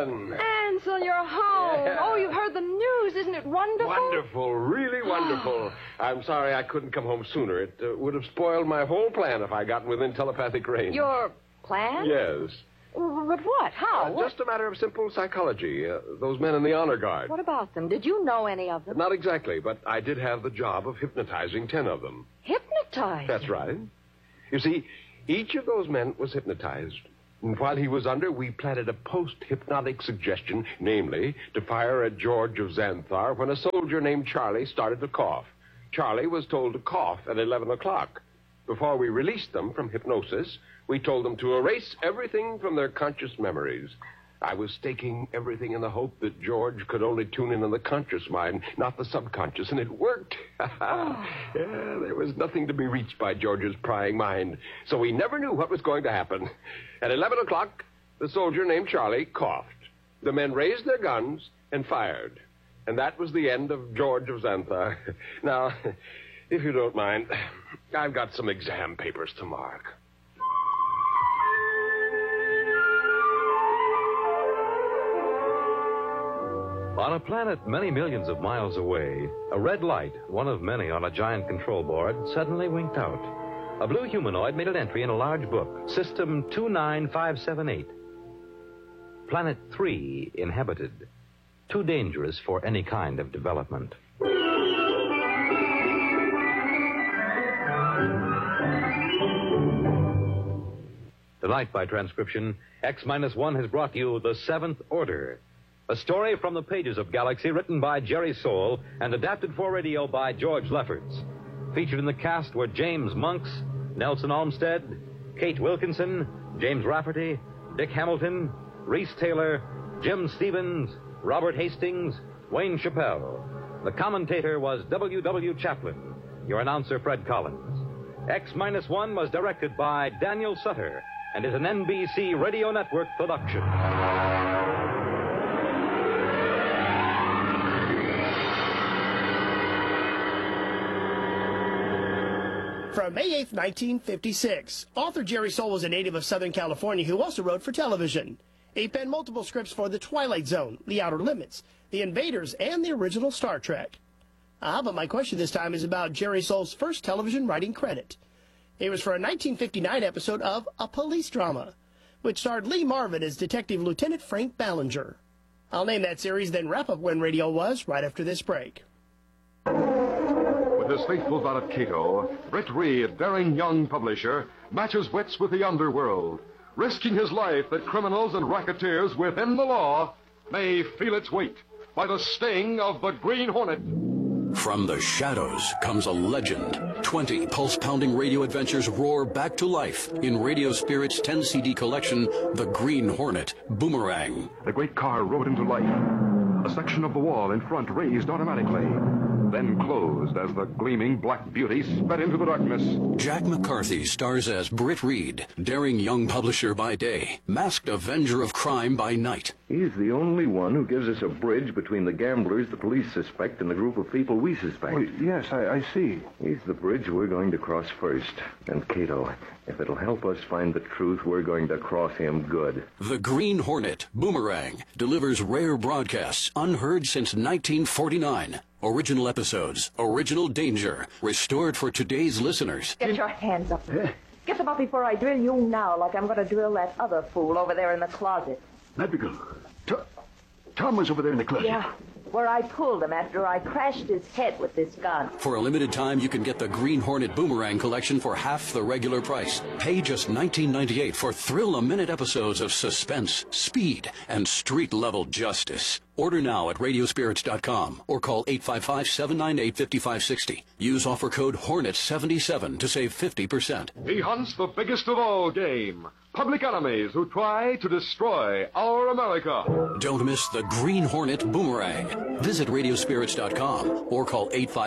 Ellen. Ansel, you're home. Yeah. Oh, you've heard the news. Isn't it wonderful? Wonderful, really wonderful. I'm sorry I couldn't come home sooner. It would have spoiled my whole plan if I got within telepathic range. Your plan? Yes. But what? How? What? Just a matter of simple psychology. Those men in the honor guard. What about them? Did you know any of them? Not exactly, but I did have the job of hypnotizing 10 of them. Hypnotized? That's right. You see, each of those men was hypnotized. And while he was under, we planted a post-hypnotic suggestion, namely, to fire at George of Xanthar when a soldier named Charlie started to cough. Charlie was told to cough at 11 o'clock. Before we released them from hypnosis, we told them to erase everything from their conscious memories. I was staking everything in the hope that George could only tune in on the conscious mind, not the subconscious, and it worked. Yeah, there was nothing to be reached by George's prying mind, so we never knew what was going to happen. At 11 o'clock, the soldier named Charlie coughed. The men raised their guns and fired. And that was the end of George of Xanthar. Now, if you don't mind, I've got some exam papers to mark. On a planet many millions of miles away, a red light, one of many on a giant control board, suddenly winked out. A blue humanoid made an entry in a large book, System 29578. Planet 3 inhabited. Too dangerous for any kind of development. Tonight, by transcription, X-1 has brought you The Seventh Order. A story from the pages of Galaxy written by Jerry Soule and adapted for radio by George Lefferts. Featured in the cast were James Monks, Nelson Olmsted, Kate Wilkinson, James Rafferty, Dick Hamilton, Reese Taylor, Jim Stevens, Robert Hastings, Wayne Chappelle. The commentator was W.W. Chaplin. Your announcer, Fred Collins. X-1 was directed by Daniel Sutter and is an NBC Radio Network production. From May 8th, 1956, author Jerry Soule was a native of Southern California who also wrote for television. He penned multiple scripts for The Twilight Zone, The Outer Limits, The Invaders, and the original Star Trek. But my question this time is about Jerry Soule's first television writing credit. It was for a 1959 episode of A Police Drama, which starred Lee Marvin as Detective Lieutenant Frank Ballinger. I'll name that series, then wrap up When Radio Was right after this break. With his faithful valet Cato, Britt Reed, daring young publisher, matches wits with the underworld, risking his life that criminals and racketeers within the law may feel its weight by the sting of the Green Hornet. From the shadows comes a legend. 20 pulse-pounding radio adventures roar back to life in Radio Spirit's 10-CD collection, The Green Hornet Boomerang. The great car rode into life. A section of the wall in front raised automatically, then closed as the gleaming black beauty sped into the darkness. Jack McCarthy stars as Britt Reed, daring young publisher by day, masked avenger of crime by night. He's the only one who gives us a bridge between the gamblers the police suspect and the group of people we suspect. Oh, yes, I see. He's the bridge we're going to cross first. And Cato, if it'll help us find the truth, we're going to cross him good. The Green Hornet Boomerang delivers rare broadcasts unheard since 1949. Original episodes, original danger, restored for today's listeners. Get your hands up. Get them up before I drill you now, like I'm going to drill that other fool over there in the closet. Madrigal, Tom was over there in the closet. Yeah, where I pulled him after I crashed his head with this gun. For a limited time, you can get the Green Hornet Boomerang collection for half the regular price. Pay just $19.98 for thrill-a-minute episodes of suspense, speed, and street-level justice. Order now at radiospirits.com or call 855-798-5560. Use offer code HORNET77 to save 50%. He hunts the biggest of all game. Public enemies who try to destroy our America. Don't miss the Green Hornet Boomerang. Visit radiospirits.com or call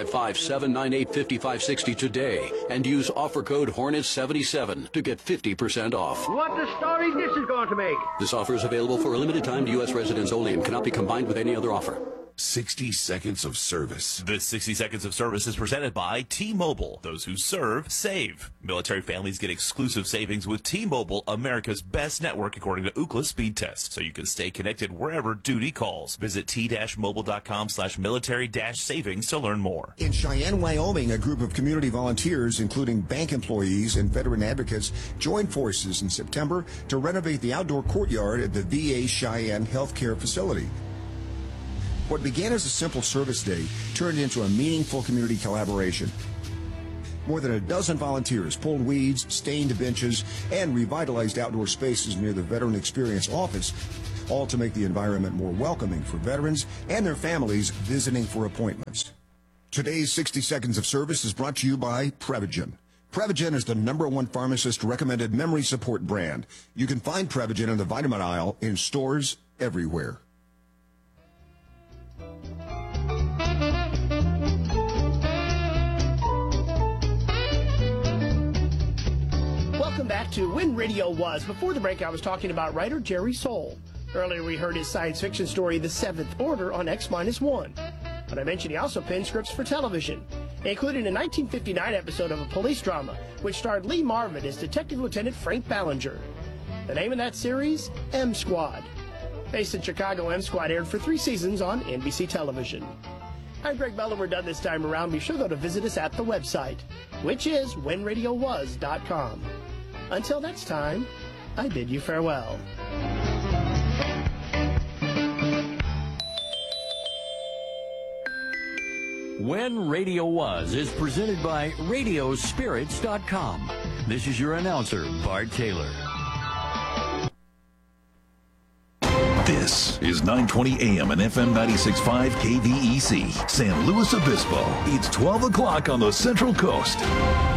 855-798-5560 today and use offer code HORNET77 to get 50% off. What a story this is going to make. This offer is available for a limited time to U.S. residents only and cannot be combined with any other offer. 60 Seconds of Service. This 60 Seconds of Service is presented by T-Mobile. Those who serve, save. Military families get exclusive savings with T-Mobile, America's best network according to Ookla speed test, so you can stay connected wherever duty calls. Visit t-mobile.com/military-savings to learn more. In Cheyenne, Wyoming, a group of community volunteers, including bank employees and veteran advocates, joined forces in September to renovate the outdoor courtyard at the VA Cheyenne Healthcare Facility. What began as a simple service day turned into a meaningful community collaboration. More than a dozen volunteers pulled weeds, stained benches, and revitalized outdoor spaces near the Veteran Experience office, all to make the environment more welcoming for veterans and their families visiting for appointments. Today's 60 Seconds of Service is brought to you by Prevagen. Prevagen is the #1 pharmacist-recommended memory support brand. You can find Prevagen in the vitamin aisle in stores everywhere. Welcome back to When Radio Was. Before the break, I was talking about writer Jerry Sohl. Earlier, we heard his science fiction story, The Seventh Order, on X-1. But I mentioned he also penned scripts for television, including a 1959 episode of a police drama, which starred Lee Marvin as Detective Lieutenant Frank Ballinger. The name of that series? M Squad. Based in Chicago, M Squad aired for 3 seasons on NBC television. I'm Greg Bell, and we're done this time around. Be sure, though, to visit us at the website, which is whenradiowas.com. Until next time, I bid you farewell. When Radio Was is presented by Radiospirits.com. This is your announcer, Bart Taylor. This is 920 AM and FM 96.5 KVEC, San Luis Obispo. It's 12 o'clock on the Central Coast.